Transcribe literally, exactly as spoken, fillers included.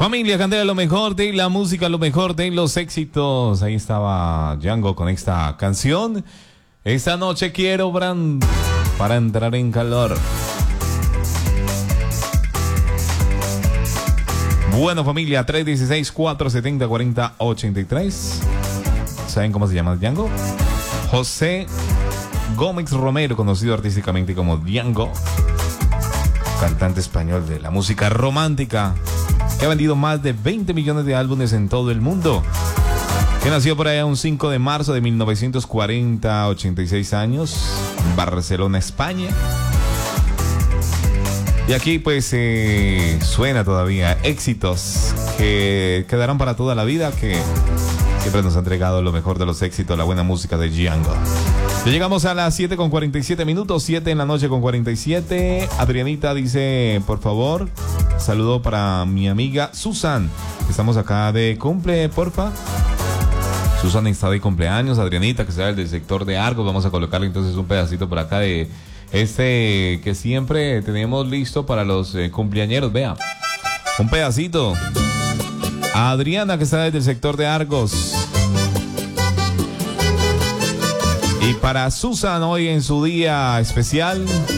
Familia Candela, lo mejor de la música, lo mejor de los éxitos. Ahí estaba Django con esta canción. Esta noche quiero brand para entrar en calor. Bueno, familia, tres uno seis, cuatro siete cero, cuatro cero ocho tres. ¿Saben cómo se llama Django? José Gómez Romero, conocido artísticamente como Django, cantante español de la música romántica, que ha vendido más de veinte millones de álbumes en todo el mundo, que nació por allá un cinco de marzo de mil novecientos cuarenta, ochenta y seis años, en Barcelona, España. Y aquí pues eh, suena todavía éxitos que quedarán para toda la vida, que siempre nos ha entregado lo mejor de los éxitos, la buena música de Django. Ya llegamos a las siete con cuarenta y siete minutos, siete en la noche con cuarenta y siete. Adrianita dice, por favor, saludo para mi amiga Susan. Estamos acá de cumple, porfa. Susan está de cumpleaños. Adrianita, que sea del sector de Argos. Vamos a colocarle entonces un pedacito por acá de este que siempre tenemos listo para los eh, cumpleañeros. Vea, un pedacito. A Adriana, que está desde el sector de Argos. Y para Susan, hoy en su día especial,